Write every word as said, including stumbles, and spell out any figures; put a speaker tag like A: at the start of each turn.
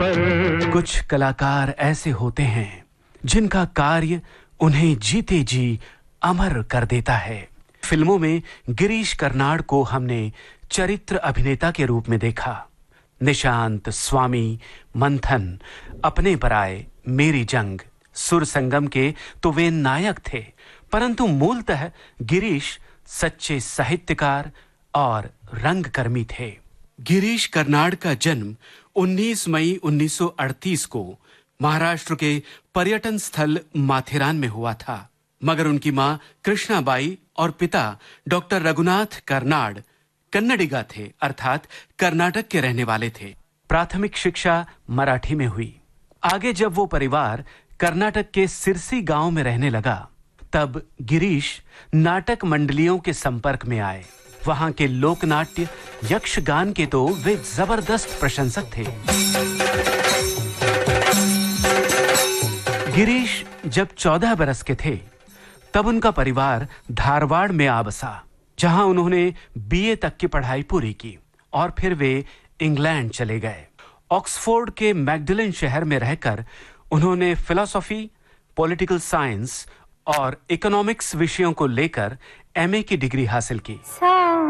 A: पर।
B: कुछ कलाकार ऐसे होते हैं जिनका कार्य उन्हें जीते जी अमर कर देता है। फिल्मों में गिरीश कर्नाड को हमने चरित्र अभिनेता के रूप में देखा। निशांत, स्वामी, मंथन, अपने पराये, मेरी जंग, सुर संगम के तो वे नायक थे, परंतु मूलतः गिरीश सच्चे साहित्यकार और रंगकर्मी थे। गिरीश कर्नाड का जन्म उन्नीस मई उन्नीस सौ अड़तीस को महाराष्ट्र के पर्यटन स्थल माथेरान में हुआ था, मगर उनकी मां कृष्णाबाई और पिता डॉक्टर रघुनाथ कर्नाड कन्नडिगा थे, अर्थात कर्नाटक के रहने वाले थे। प्राथमिक शिक्षा मराठी में हुई। आगे जब वो परिवार कर्नाटक के सिरसी गांव में रहने लगा, तब गिरीश नाटक मंडलियों के संपर्क में आए। वहां के लोकनाट्य, यक्षगान के तो वे जबरदस्त प्रशंसक थे। गिरीश जब चौदह बरस के थे, तब उनका परिवार धारवाड़ में आ बसा, जहां उन्होंने बीए तक की पढ़ाई पूरी की और फिर वे इंग्लैंड चले गए। ऑक्सफोर्ड के मैगडलन शहर में रहकर उन्होंने फिलॉसफी, पॉलिटिकल साइंस और इकोनॉमिक्स विषयों को लेकर एमए की डिग्री हासिल की।